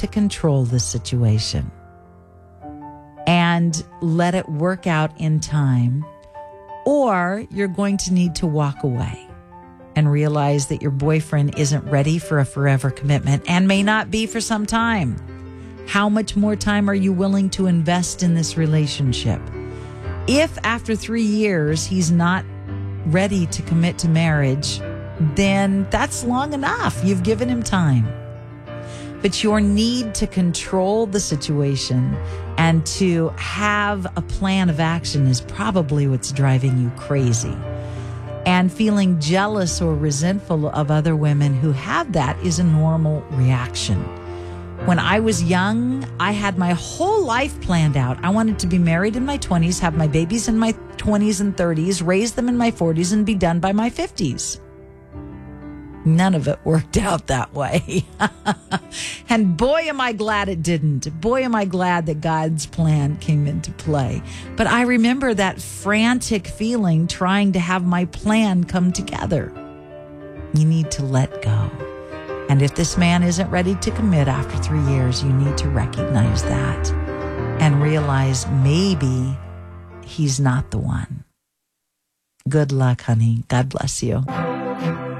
to control the situation and let it work out in time, or you're going to need to walk away and realize that your boyfriend isn't ready for a forever commitment and may not be for some time. How much more time are you willing to invest in this relationship? If after 3 years he's not ready to commit to marriage, then that's long enough. You've given him time. But your need to control the situation and to have a plan of action is probably what's driving you crazy. And feeling jealous or resentful of other women who have that is a normal reaction. When I was young, I had my whole life planned out. I wanted to be married in my 20s, have my babies in my 20s and 30s, raise them in my 40s, and be done by my 50s. None of it worked out that way. And boy, am I glad it didn't. Boy, am I glad that God's plan came into play. But I remember that frantic feeling trying to have my plan come together. You need to let go. And if this man isn't ready to commit after 3 years, you need to recognize that and realize maybe he's not the one. Good luck, honey. God bless you.